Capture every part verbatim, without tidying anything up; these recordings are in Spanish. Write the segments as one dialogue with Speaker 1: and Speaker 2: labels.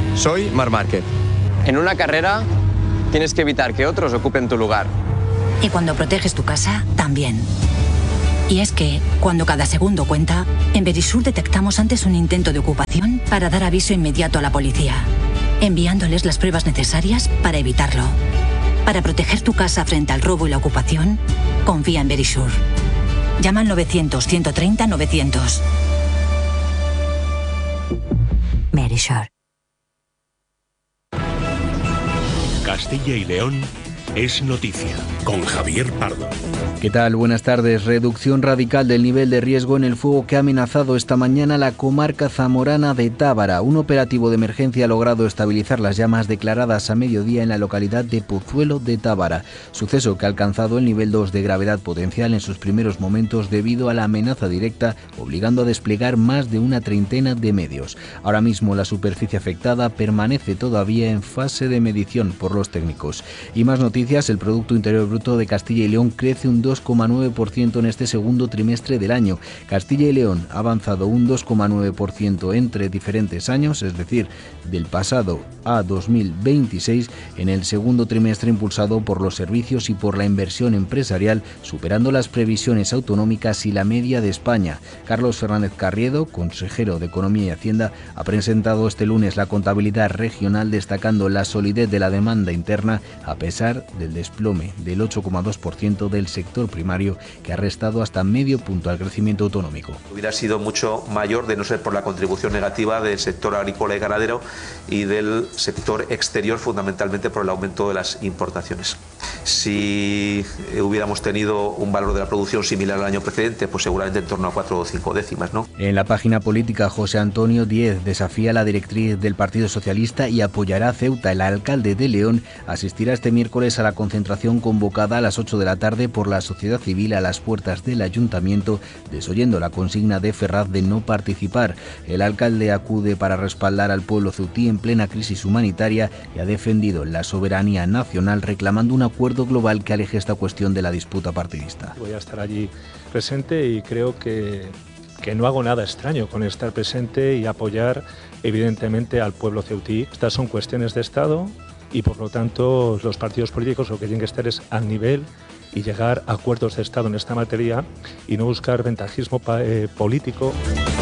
Speaker 1: Soy Marc Márquez. En una carrera tienes que evitar que otros ocupen tu lugar.
Speaker 2: Y cuando proteges tu casa, también. Y es que, cuando cada segundo cuenta, en Verisur detectamos antes un intento de ocupación para dar aviso inmediato a la policía, enviándoles las pruebas necesarias para evitarlo. Para proteger tu casa frente al robo y la ocupación, confía en Verisur. Llama al novecientos, ciento treinta, novecientos. Verisur.
Speaker 3: Castilla y León es noticia, con Javier Pardo.
Speaker 4: ¿Qué tal? Buenas tardes. Reducción radical del nivel de riesgo en el fuego que ha amenazado esta mañana la comarca zamorana de Tábara. Un operativo de emergencia ha logrado estabilizar las llamas declaradas a mediodía en la localidad de Pozuelo de Tábara. Suceso que ha alcanzado el nivel dos de gravedad potencial en sus primeros momentos debido a la amenaza directa, obligando a desplegar más de una treintena de medios. Ahora mismo la superficie afectada permanece todavía en fase de medición por los técnicos. Y más noticias. El Producto Interior Bruto de Castilla y León crece un dos coma nueve por ciento en este segundo trimestre del año. Castilla y León ha avanzado un dos coma nueve por ciento entre diferentes años, es decir, del pasado a dos mil veintiséis, en el segundo trimestre impulsado por los servicios y por la inversión empresarial, superando las previsiones autonómicas y la media de España. Carlos Fernández Carriedo, consejero de Economía y Hacienda, ha presentado este lunes la contabilidad regional, destacando la solidez de la demanda interna a pesar del desplome del ocho coma dos por ciento del sector primario, que ha restado hasta medio punto al crecimiento autonómico.
Speaker 5: Hubiera sido mucho mayor de no ser por la contribución negativa del sector agrícola y ganadero y del sector exterior, fundamentalmente por el aumento de las importaciones. Si hubiéramos tenido un valor de la producción similar al año precedente, pues seguramente en torno a cuatro o cinco décimas, ¿no?
Speaker 4: En la página política, José Antonio Díez desafía la directriz del Partido Socialista y apoyará a Ceuta. El alcalde de León asistirá este miércoles a la concentración convocada a las ocho de la tarde por la sociedad civil a las puertas del ayuntamiento, desoyendo la consigna de Ferraz de no participar. El alcalde acude para respaldar al pueblo ceutí en plena crisis humanitaria y ha defendido la soberanía nacional, reclamando un acuerdo global que aleje esta cuestión de la disputa partidista.
Speaker 6: Voy a estar allí presente y creo que, que no hago nada extraño con estar presente y apoyar evidentemente al pueblo ceutí. Estas son cuestiones de Estado y por lo tanto los partidos políticos lo que tienen que estar es al nivel y llegar a acuerdos de Estado en esta materia y no buscar ventajismo eh, político.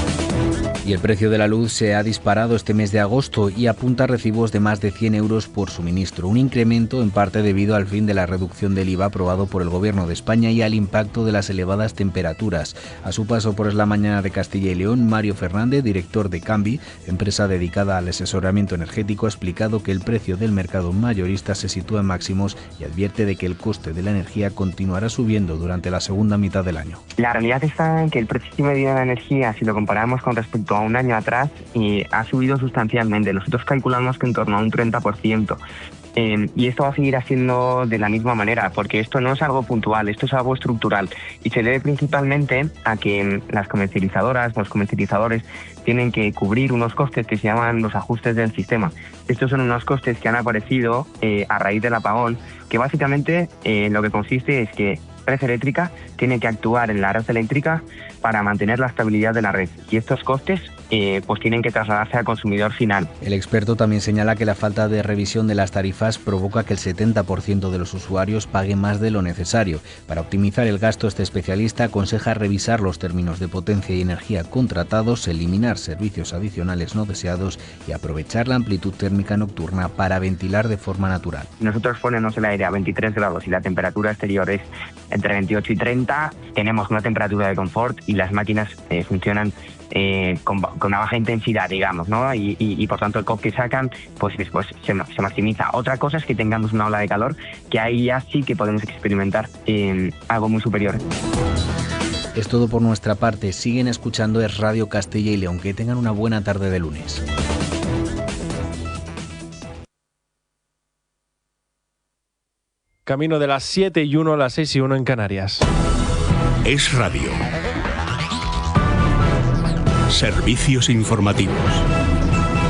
Speaker 4: Y el precio de la luz se ha disparado este mes de agosto y apunta a recibos de más de cien euros por suministro, un incremento en parte debido al fin de la reducción del I V A aprobado por el Gobierno de España y al impacto de las elevadas temperaturas. A su paso por Es la Mañana de Castilla y León, Mario Fernández, director de Cambi, empresa dedicada al asesoramiento energético, ha explicado que el precio del mercado mayorista se sitúa en máximos y advierte de que el coste de la energía continuará subiendo durante la segunda mitad del año.
Speaker 7: La realidad está en que el precio medio de la energía, si lo comparamos con respecto a un año atrás, y ha subido sustancialmente. Nosotros calculamos que en torno a un treinta por ciento. Eh, y esto va a seguir haciendo de la misma manera, porque esto no es algo puntual, esto es algo estructural y se debe principalmente a que las comercializadoras, los comercializadores tienen que cubrir unos costes que se llaman los ajustes del sistema. Estos son unos costes que han aparecido eh, a raíz del apagón, que básicamente eh, lo que consiste es que Red Eléctrica tiene que actuar en la red eléctrica para mantener la estabilidad de la red, y estos costes eh, pues tienen que trasladarse al consumidor final.
Speaker 4: El experto también señala que la falta de revisión de las tarifas provoca que el setenta por ciento de los usuarios paguen más de lo necesario. Para optimizar el gasto, este especialista aconseja revisar los términos de potencia y energía contratados, eliminar servicios adicionales no deseados y aprovechar la amplitud térmica nocturna para ventilar de forma natural.
Speaker 7: Nosotros ponemos el aire a veintitrés grados y la temperatura exterior es entre veintiocho y treinta, tenemos una temperatura de confort y las máquinas eh, funcionan eh, con, con una baja intensidad, digamos, ¿no? Y, y, y por tanto el C O P que sacan pues, pues se, se maximiza. Otra cosa es que tengamos una ola de calor, que ahí ya sí que podemos experimentar eh, algo muy superior.
Speaker 4: Es todo por nuestra parte. Siguen escuchando Es Radio Castilla y León. Que tengan una buena tarde de lunes.
Speaker 8: Camino de las siete y uno a las seis y uno en Canarias.
Speaker 3: Es Radio. Servicios informativos.
Speaker 8: ¿Qué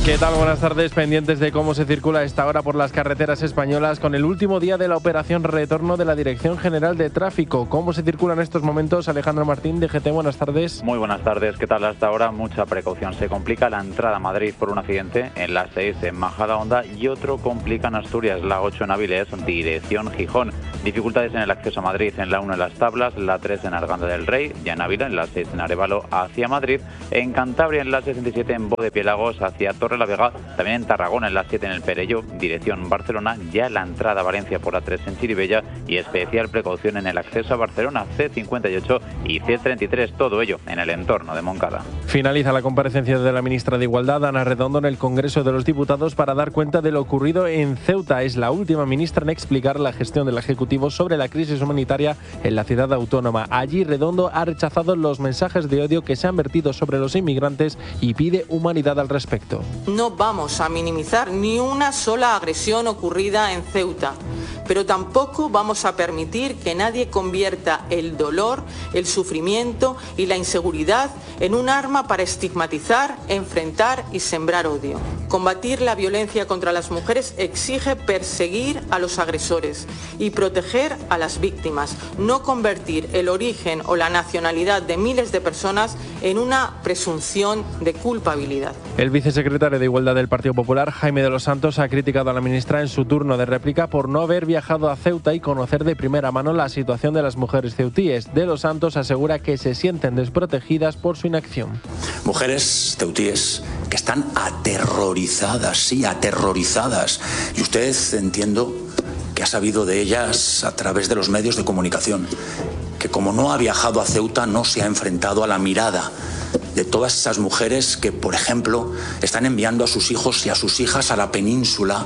Speaker 8: ¿Qué tal? Buenas tardes. Pendientes de cómo se circula a esta hora por las carreteras españolas con el último día de la operación retorno de la Dirección General de Tráfico. ¿Cómo se circula en estos momentos? Alejandro Martín, D G T, buenas tardes.
Speaker 9: Muy buenas tardes. ¿Qué tal hasta ahora? Mucha precaución. Se complica la entrada a Madrid por un accidente en la seis en Majadahonda y otro complica en Asturias, la ocho en Avilés, dirección Gijón. Dificultades en el acceso a Madrid en la uno en Las Tablas, la tres en Arganda del Rey, ya en Ávila, en la seis en Arévalo hacia Madrid, en Cantabria en la sesenta y siete en Bodepiélagos hacia Torre la Vega, también en Tarragona en la siete en El Perelló, dirección Barcelona, ya la entrada a Valencia por la tres en Chirivella y especial precaución en el acceso a Barcelona, C cincuenta y ocho y C treinta y tres, todo ello en el entorno de Moncada.
Speaker 8: Finaliza la comparecencia de la ministra de Igualdad, Ana Redondo, en el Congreso de los Diputados para dar cuenta de lo ocurrido en Ceuta. Es la última ministra en explicar la gestión del Ejecutivo sobre la crisis humanitaria en la ciudad autónoma. Allí Redondo ha rechazado los mensajes de odio que se han vertido sobre los inmigrantes y pide humanidad al respecto.
Speaker 10: No vamos a minimizar ni una sola agresión ocurrida en Ceuta, pero tampoco vamos a permitir que nadie convierta el dolor, el sufrimiento y la inseguridad en un arma para estigmatizar, enfrentar y sembrar odio. Combatir la violencia contra las mujeres exige perseguir a los agresores y proteger a las víctimas, no convertir el origen o la nacionalidad de miles de personas en una presunción de culpabilidad.
Speaker 8: El vicesecretario de Igualdad del Partido Popular, Jaime de los Santos, ha criticado a la ministra en su turno de réplica por no haber viajado a Ceuta y conocer de primera mano la situación de las mujeres ceutíes. De los Santos asegura que se sienten desprotegidas por su inacción.
Speaker 11: Mujeres ceutíes que están aterrorizadas, sí, aterrorizadas. Y usted, entiendo, que ha sabido de ellas a través de los medios de comunicación, que como no ha viajado a Ceuta no se ha enfrentado a la mirada de todas esas mujeres que, por ejemplo, están enviando a sus hijos y a sus hijas a la península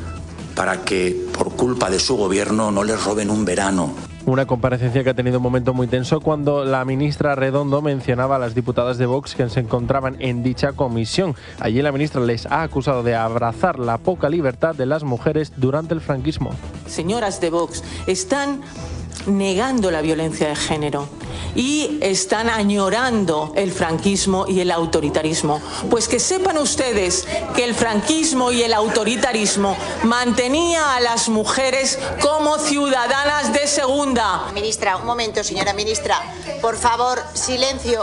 Speaker 11: para que, por culpa de su gobierno, no les roben un verano.
Speaker 8: Una comparecencia que ha tenido un momento muy tenso cuando la ministra Redondo mencionaba a las diputadas de Vox que se encontraban en dicha comisión. Allí la ministra les ha acusado de abrazar la poca libertad de las mujeres durante el franquismo.
Speaker 10: Señoras de Vox, están negando la violencia de género y están añorando el franquismo y el autoritarismo. Pues que sepan ustedes que el franquismo y el autoritarismo mantenía a las mujeres como ciudadanas de segunda.
Speaker 12: Ministra, un momento, señora ministra. Por favor, silencio.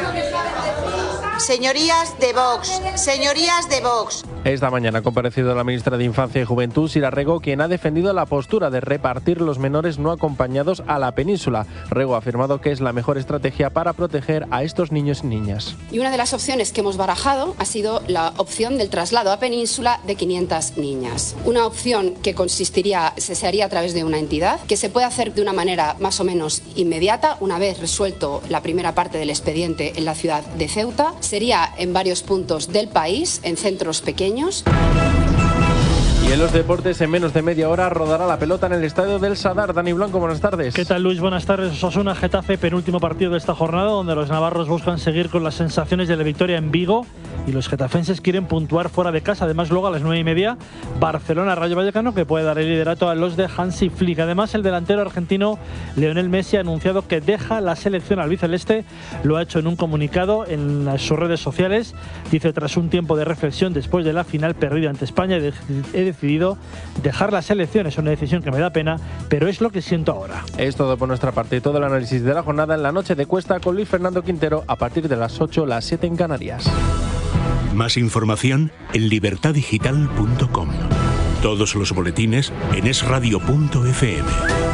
Speaker 12: Señorías de Vox, señorías de Vox.
Speaker 8: Esta mañana ha comparecido la ministra de Infancia y Juventud, Sira Rego, quien ha defendido la postura de repartir los menores no acompañados a la península. Rego ha afirmado que es la mejor estrategia para proteger a estos niños y niñas.
Speaker 13: Y una de las opciones que hemos barajado ha sido la opción del traslado a península de quinientas niñas. Una opción que consistiría, se haría a través de una entidad, que se puede hacer de una manera más o menos inmediata, una vez resuelto la primera parte del expediente en la ciudad de Ceuta. Sería en varios puntos del país, en centros pequeños.
Speaker 8: Y en los deportes, en menos de media hora, rodará la pelota en el estadio del Sadar. Dani Blanco, buenas tardes.
Speaker 14: ¿Qué tal, Luis? Buenas tardes. Osasuna Getafe, penúltimo partido de esta jornada, donde los navarros buscan seguir con las sensaciones de la victoria en Vigo y los getafenses quieren puntuar fuera de casa. Además, luego a las nueve y media, Barcelona Rayo Vallecano, que puede dar el liderato a los de Hansi Flick. Además, el delantero argentino Lionel Messi ha anunciado que deja la selección albiceleste. Lo ha hecho en un comunicado en sus redes sociales. Dice: tras un tiempo de reflexión después de la final perdida ante España, he decidido dejar la selección. Es una decisión que me da pena, pero es lo que siento ahora.
Speaker 8: Es todo por nuestra parte y todo el análisis de la jornada en la noche de Cuesta con Luis Fernando Quintero a partir de las ocho, las siete en Canarias.
Speaker 3: Más información en libertad digital punto com. Todos los boletines en es radio punto efe eme.